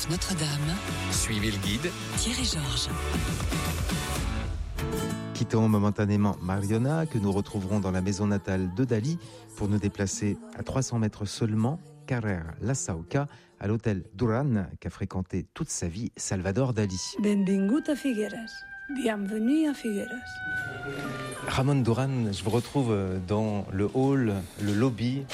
France Notre-Dame. Suivez le guide Thierry Georges. Quittons momentanément Mariona, que nous retrouverons dans la maison natale de Dali, pour nous déplacer à 300 mètres seulement, Carrer La Sauca, à l'hôtel Duran, qu'a fréquenté toute sa vie Salvador Dali. Benvingut a Figueres. Bienvenue à Figueres. Ramon Duran, je vous retrouve dans le hall, le lobby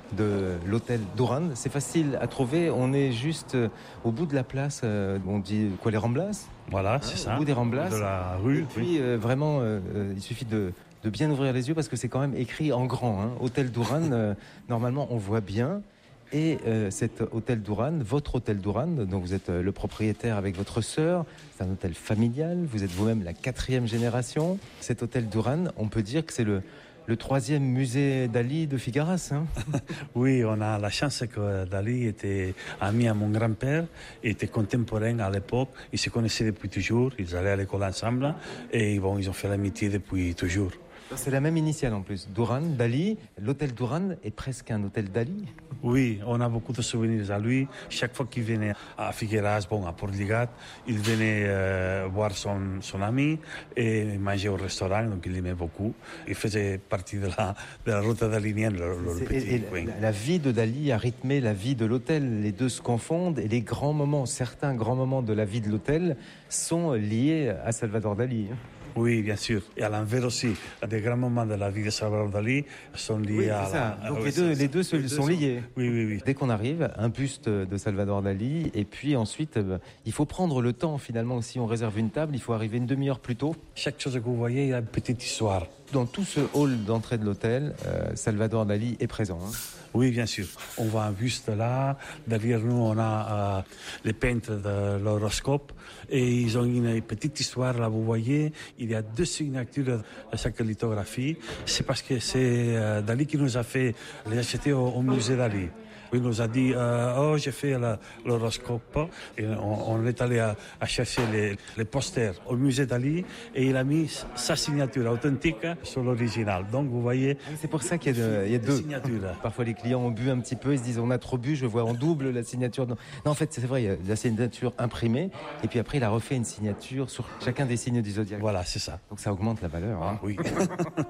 de l'hôtel Duran. C'est facile à trouver, on est juste au bout de la place, on dit quoi, les Ramblas ? Voilà, c'est ça. Au bout des Ramblas. De la rue. Et puis vraiment, il suffit de bien ouvrir les yeux parce que c'est quand même écrit en grand. Hôtel Duran, normalement on voit bien. Et cet hôtel Duran, votre hôtel Duran, dont vous êtes le propriétaire avec votre sœur, c'est un hôtel familial, vous êtes vous-même la 4e génération. Cet hôtel Duran, on peut dire que c'est le 3e musée Dali de Figueras. Oui, on a la chance que Dali était ami à mon grand-père, il était contemporain à l'époque, ils se connaissaient depuis toujours, ils allaient à l'école ensemble et bon, ils ont fait l'amitié depuis toujours. C'est la même initiale en plus, Duran, Dali. L'hôtel Duran est presque un hôtel Dali. Oui, on a beaucoup de souvenirs à lui. Chaque fois qu'il venait à Figueras, à Portligat, il venait voir son ami et manger au restaurant, donc il aimait beaucoup. Il faisait partie de la route dalinienne, le petit coin. La vie de Dali a rythmé la vie de l'hôtel. Les deux se confondent et les grands moments, certains grands moments de la vie de l'hôtel sont liés à Salvador Dali. Oui, bien sûr. Et à l'envers aussi, des grands moments de la vie de Salvador Dali sont liés à ça. Donc les deux sont liés. Oui. Dès qu'on arrive, un buste de Salvador Dali, et puis ensuite, il faut prendre le temps finalement. Si on réserve une table, il faut arriver une demi-heure plus tôt. Chaque chose que vous voyez, il y a une petite histoire. Dans tout ce hall d'entrée de l'hôtel, Salvador Dali est présent. Oui, bien sûr. On voit un buste là. Derrière nous, on a les peintres de l'horoscope. Et ils ont une petite histoire là, vous voyez. Il y a 2 signatures à chaque lithographie. C'est parce que c'est Dali qui nous a fait les acheter au musée Dali. Il nous a dit, j'ai fait l'horoscope. Et on est allé à chercher les posters au musée Dali et il a mis sa signature authentique sur l'original. Donc vous voyez. C'est pour ça qu'il y a 2 signatures. Parfois les clients ont bu un petit peu, ils se disent on a trop bu, je vois en double la signature. Non, en fait c'est vrai, il y a la signature imprimée et puis après il a refait une signature sur chacun des signes du zodiaque. Voilà, c'est ça. Donc ça augmente la valeur. Oui.